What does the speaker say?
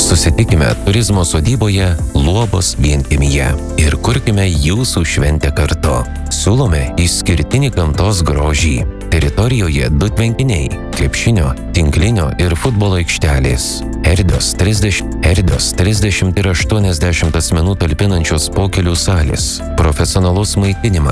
Susitikime turizmo sodyboje Luobos vienkiemyje ir kurkime jūsų šventę kartu. Siūlome išskirtinį gamtos grožį. Teritorijoje 2 tvenkiniai – krepšinio, tinklinio ir futbolo aikštelės. Erdvios 30 ir 80 asmenų talpinančios pokelių salės. Profesionalus maitinimas.